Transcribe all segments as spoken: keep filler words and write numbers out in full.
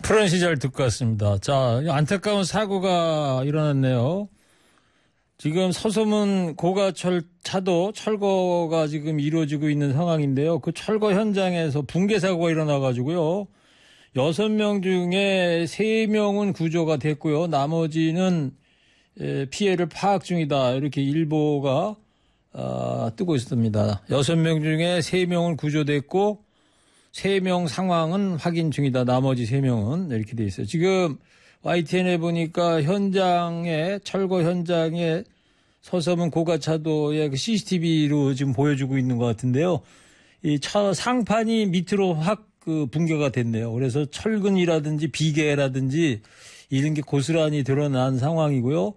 푸른 시절 듣고 왔습니다. 자, 안타까운 사고가 일어났네요. 지금 서소문 고가철 차도 철거가 지금 이루어지고 있는 상황인데요. 그 철거 현장에서 붕괴 사고가 일어나가지고요. 여섯 명 중에 세 명은 구조가 됐고요. 나머지는 피해를 파악 중이다. 이렇게 일보가 뜨고 있습니다. 여섯 명 중에 세 명은 구조됐고 세 명 상황은 확인 중이다. 나머지 세 명은 이렇게 돼 있어요. 지금 와이티엔에 보니까 현장에 철거 현장에 서서문 고가차도의 그 씨씨티비로 지금 보여주고 있는 것 같은데요. 이 차 상판이 밑으로 확 그 붕괴가 됐네요. 그래서 철근이라든지 비계라든지 이런 게 고스란히 드러난 상황이고요.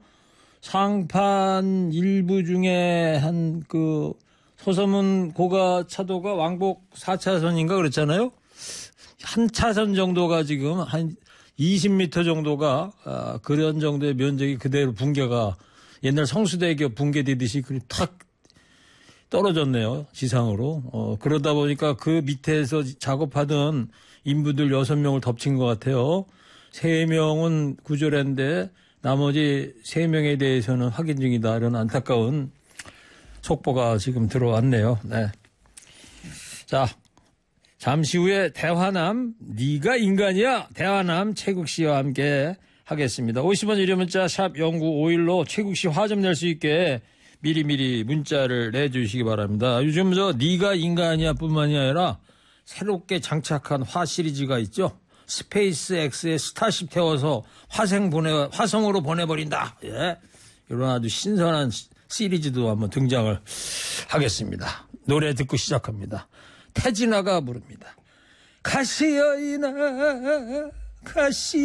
상판 일부 중에 한 그 서서문 고가차도가 왕복 사 차선인가 그랬잖아요. 한 차선 정도가 지금 한 이십 미터 정도가 아, 그런 정도의 면적이 그대로 붕괴가 옛날 성수대교 붕괴되듯이 탁 떨어졌네요. 지상으로. 어, 그러다 보니까 그 밑에서 작업하던 인부들 여섯 명을 덮친 것 같아요. 세 명은 구조했는데 나머지 세 명에 대해서는 확인 중이다. 이런 안타까운 속보가 지금 들어왔네요. 네. 자, 잠시 후에 대화남 네가 인간이야. 대화남 최국 씨와 함께 하겠습니다. 오십 원 유료 문자 샵 영구오일로 최국 씨 화 좀 낼 수 있게 미리미리 문자를 내주시기 바랍니다. 요즘 저 네가 인간이야 뿐만이 아니라 새롭게 장착한 화 시리즈가 있죠. 스페이스X에 스타쉽 태워서 화생 보내, 화성으로 보내버린다. 예. 이런 아주 신선한 시리즈도 한번 등장을 하겠습니다. 노래 듣고 시작합니다. 태진아가 부릅니다. 가시여이나 가시